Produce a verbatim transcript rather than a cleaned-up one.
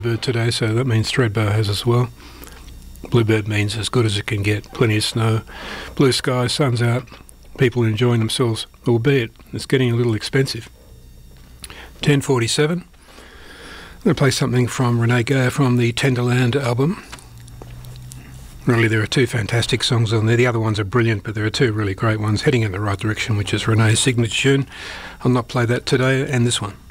Bird today, so that means Thredbo has as well. Bluebird means as good as it can get. Plenty of snow, blue sky, sun's out, people enjoying themselves, albeit it's getting a little expensive. ten forty-seven. I'm going to play something from Renee Geyer from the Tenderland album. Really, there are two fantastic songs on there. The other ones are brilliant, but there are two really great ones heading in the right direction, which is Renee's signature tune. I'll not play that today, and this one.